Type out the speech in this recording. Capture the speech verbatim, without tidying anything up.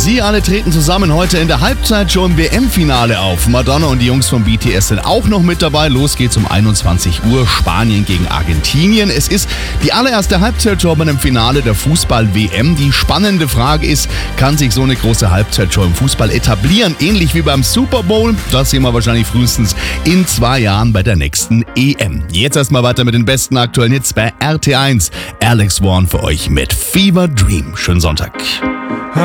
Sie alle treten zusammen heute in der Halbzeitshow im W M-Finale auf. Madonna und die Jungs von B T S sind auch noch mit dabei. Los geht's um einundzwanzig Uhr, Spanien gegen Argentinien. Es ist die allererste Halbzeitshow bei einem Finale der Fußball-W M. Die spannende Frage ist, kann sich so eine große Halbzeitshow im Fußball etablieren? Ähnlich wie beim Super Bowl. Das sehen wir wahrscheinlich frühestens in zwei Jahren bei der nächsten E M. Jetzt erstmal weiter mit den besten aktuellen Hits bei R T eins. Alex Warren für euch mit Fever Dream. Schönen Sonntag.